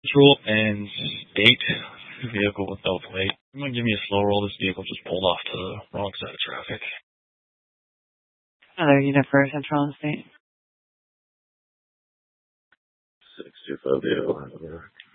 Control and state vehicle with no plate. I'm gonna give me a slow roll. This vehicle just pulled off to the wrong side of traffic. Another unit for Central and State. 625 vehicle.